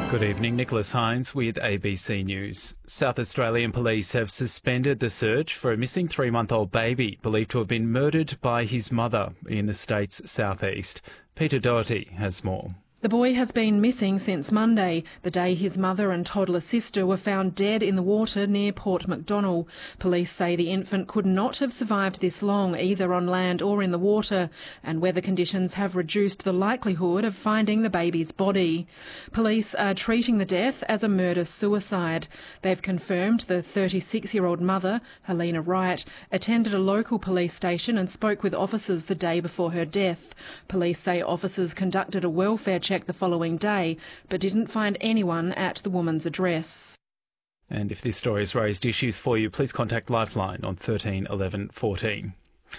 Good evening, Nicholas Hines with ABC News. South Australian police have suspended the search for a missing 3-month-old baby believed to have been murdered by his mother in the state's southeast. Peter Doherty has more. The boy has been missing since Monday, the day his mother and toddler sister were found dead in the water near Port Macdonnell. Police say the infant could not have survived this long, either on land or in the water, and weather conditions have reduced the likelihood of finding the baby's body. Police are treating the death as a murder-suicide. They've confirmed the 36-year-old mother, Helena Wright, attended a local police station and spoke with officers the day before her death. Police say officers conducted a welfare check the following day, but didn't find anyone at the woman's address. And if this story has raised issues for you, please contact Lifeline on 13 11 14.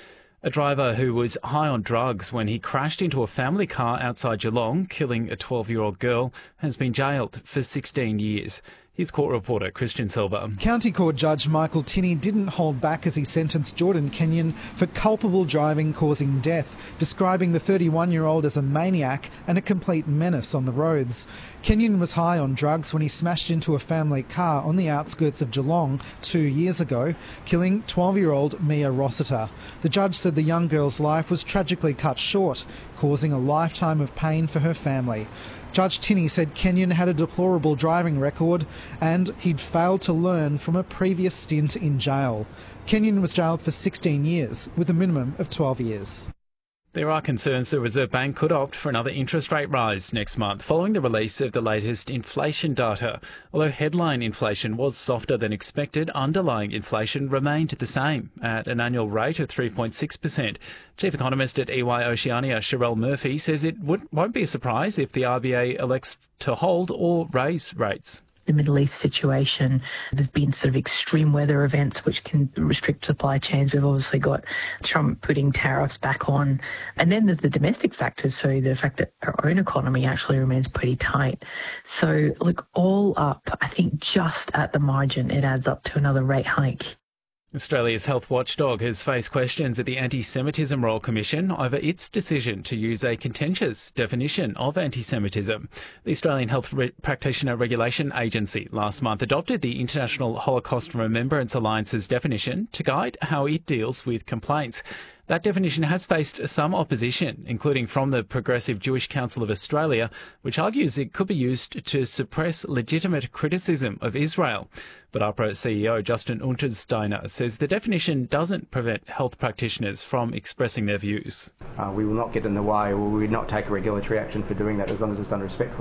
A driver who was high on drugs when he crashed into a family car outside Geelong, killing a 12-year-old girl, has been jailed for 16 years. Here's court reporter Christian Silva. County Court Judge Michael Tinney didn't hold back as he sentenced Jordan Kenyon for culpable driving causing death, describing the 31-year-old as a maniac and a complete menace on the roads. Kenyon was high on drugs when he smashed into a family car on the outskirts of Geelong 2 years ago, killing 12-year-old Mia Rossiter. The judge said the young girl's life was tragically cut short, causing a lifetime of pain for her family. Judge Tinney said Kenyon had a deplorable driving record and he'd failed to learn from a previous stint in jail. Kenyon was jailed for 16 years, with a minimum of 12 years. There are concerns the Reserve Bank could opt for another interest rate rise next month following the release of the latest inflation data. Although headline inflation was softer than expected, underlying inflation remained the same at an annual rate of 3.6%. Chief economist at EY Oceania, Sherelle Murphy, says it won't be a surprise if the RBA elects to hold or raise rates. The Middle East situation, there's been sort of extreme weather events which can restrict supply chains. We've obviously got Trump putting tariffs back on. And then there's the domestic factors, so the fact that our own economy actually remains pretty tight. So look, all up, I think just at the margin, it adds up to another rate hike. Australia's health watchdog has faced questions at the Anti-Semitism Royal Commission over its decision to use a contentious definition of anti-Semitism. The Australian Health Practitioner Regulation Agency last month adopted the International Holocaust Remembrance Alliance's definition to guide how it deals with complaints. That definition has faced some opposition, including from the Progressive Jewish Council of Australia, which argues it could be used to suppress legitimate criticism of Israel. But AHPRA CEO Justin Untersteiner says the definition doesn't prevent health practitioners from expressing their views. We will not get in the way, or we will not take a regulatory action for doing that as long as it's done respectfully.